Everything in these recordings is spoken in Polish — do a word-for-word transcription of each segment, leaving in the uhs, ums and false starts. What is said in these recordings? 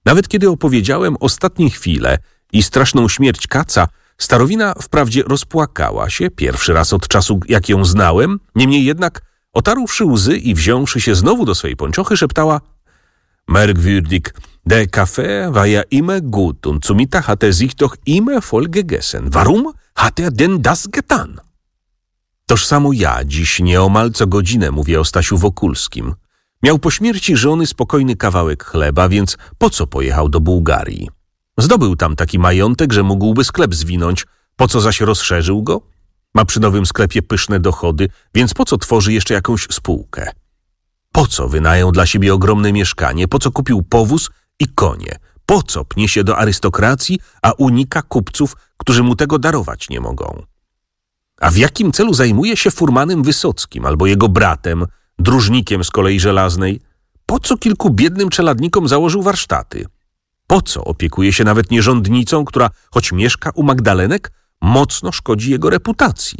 Nawet kiedy opowiedziałem ostatnie chwile i straszną śmierć kaca, starowina wprawdzie rozpłakała się, pierwszy raz od czasu, jak ją znałem, niemniej jednak, otarłszy łzy i wziąwszy się znowu do swojej pończochy, szeptała: Merkwürdig, der Kaffee war ja immer gut und zu Mittag hat er sich doch immer voll gegessen. Warum hat er denn das getan? Toż samo ja dziś nieomal co godzinę mówię o Stasiu Wokulskim. Miał po śmierci żony spokojny kawałek chleba, więc po co pojechał do Bułgarii? Zdobył tam taki majątek, że mógłby sklep zwinąć. Po co zaś rozszerzył go? Ma przy nowym sklepie pyszne dochody, więc po co tworzy jeszcze jakąś spółkę? Po co wynajął dla siebie ogromne mieszkanie? Po co kupił powóz i konie? Po co pnie się do arystokracji, a unika kupców, którzy mu tego darować nie mogą? A w jakim celu zajmuje się furmanem Wysockim albo jego bratem, dróżnikiem z kolei żelaznej? Po co kilku biednym czeladnikom założył warsztaty? Po co opiekuje się nawet nierządnicą, która, choć mieszka u Magdalenek, mocno szkodzi jego reputacji?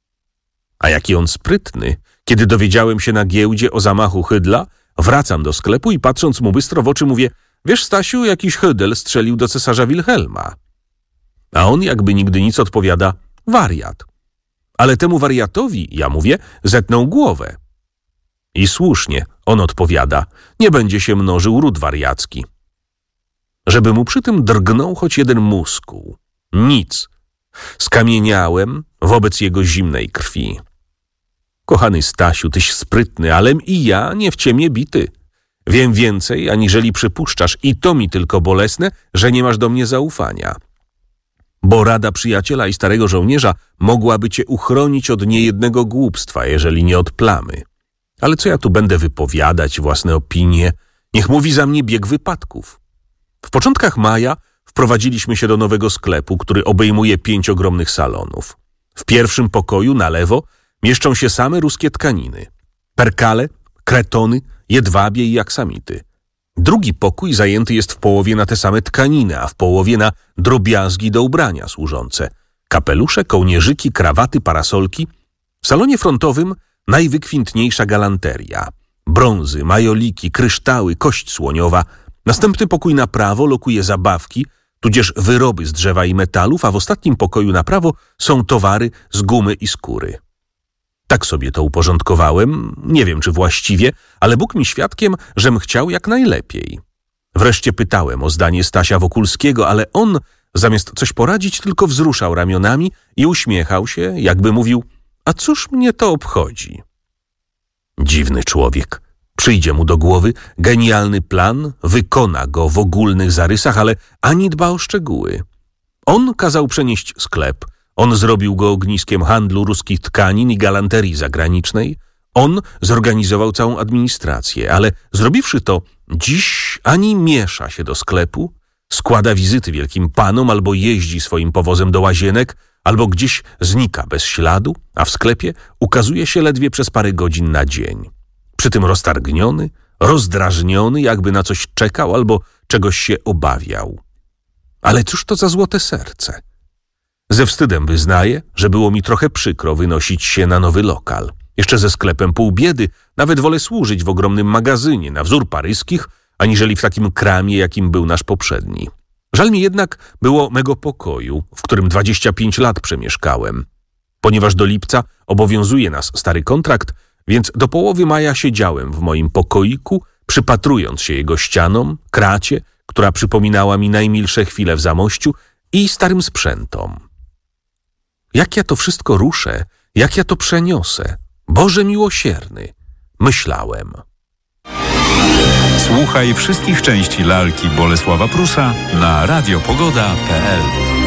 A jaki on sprytny, kiedy dowiedziałem się na giełdzie o zamachu Hydla, wracam do sklepu i patrząc mu bystro w oczy mówię: wiesz, Stasiu, jakiś Hydel strzelił do cesarza Wilhelma. A on jakby nigdy nic odpowiada: wariat. Ale temu wariatowi, ja mówię, zetnął głowę. I słusznie, on odpowiada: nie będzie się mnożył ród wariacki. Żeby mu przy tym drgnął choć jeden muskuł. Nic. Skamieniałem wobec jego zimnej krwi. Kochany Stasiu, tyś sprytny, alem i ja nie w ciemię bity. Wiem więcej, aniżeli przypuszczasz, i to mi tylko bolesne, że nie masz do mnie zaufania. Bo rada przyjaciela i starego żołnierza mogłaby cię uchronić od niejednego głupstwa, jeżeli nie od plamy. Ale co ja tu będę wypowiadać, własne opinie? Niech mówi za mnie bieg wypadków. W początkach maja wprowadziliśmy się do nowego sklepu, który obejmuje pięć ogromnych salonów. W pierwszym pokoju na lewo mieszczą się same ruskie tkaniny. Perkale, kretony, jedwabie i aksamity. Drugi pokój zajęty jest w połowie na te same tkaniny, a w połowie na drobiazgi do ubrania służące. Kapelusze, kołnierzyki, krawaty, parasolki. W salonie frontowym najwykwintniejsza galanteria. Brązy, majoliki, kryształy, kość słoniowa. Następny pokój na prawo lokuje zabawki, tudzież wyroby z drzewa i metalów, a w ostatnim pokoju na prawo są towary z gumy i skóry. Tak sobie to uporządkowałem, nie wiem czy właściwie, ale Bóg mi świadkiem, żem chciał jak najlepiej. Wreszcie pytałem o zdanie Stasia Wokulskiego, ale on zamiast coś poradzić tylko wzruszał ramionami i uśmiechał się, jakby mówił: a cóż mnie to obchodzi? Dziwny człowiek. Przyjdzie mu do głowy genialny plan, wykona go w ogólnych zarysach, ale ani dba o szczegóły. On kazał przenieść sklep, on zrobił go ogniskiem handlu ruskich tkanin i galanterii zagranicznej, on zorganizował całą administrację, ale zrobiwszy to, dziś ani miesza się do sklepu, składa wizyty wielkim panom, albo jeździ swoim powozem do łazienek, albo gdzieś znika bez śladu, a w sklepie ukazuje się ledwie przez parę godzin na dzień. Przy tym roztargniony, rozdrażniony, jakby na coś czekał albo czegoś się obawiał. Ale cóż to za złote serce? Ze wstydem wyznaję, że było mi trochę przykro wynosić się na nowy lokal. Jeszcze ze sklepem pół biedy, nawet wolę służyć w ogromnym magazynie na wzór paryskich, aniżeli w takim kramie, jakim był nasz poprzedni. Żal mi jednak było mego pokoju, w którym dwadzieścia pięć lat przemieszkałem. Ponieważ do lipca obowiązuje nas stary kontrakt, więc do połowy maja siedziałem w moim pokoiku, przypatrując się jego ścianom, kracie, która przypominała mi najmilsze chwile w Zamościu, i starym sprzętom. Jak ja to wszystko ruszę, jak ja to przeniosę? Boże miłosierny, myślałem. Słuchaj wszystkich części lalki Bolesława Prusa na radiopogoda kropka pe el.